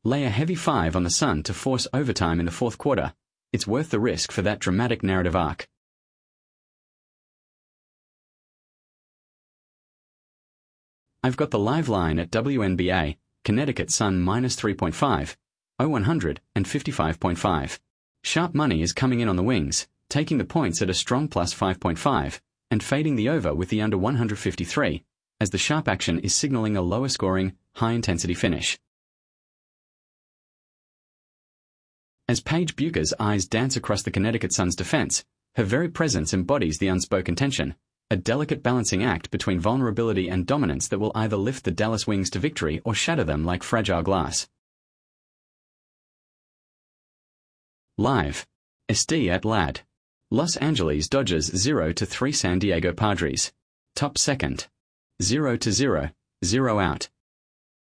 Lay a heavy 5 on the Sun to force overtime in the fourth quarter. It's worth the risk for that dramatic narrative arc. I've got the live line at WNBA, Connecticut Sun minus 3.5, 0100 and 55.5. Sharp money is coming in on the wings, taking the points at a strong plus 5.5, and fading the over with the under 153, as the sharp action is signaling a lower scoring, high-intensity finish. As Paige Bucher's eyes dance across the Connecticut Sun's defense, her very presence embodies the unspoken tension, a delicate balancing act between vulnerability and dominance that will either lift the Dallas Wings to victory or shatter them like fragile glass. Live. SD at LAD. Los Angeles Dodgers 0-3 San Diego Padres. Top second. 0-0, 0 out.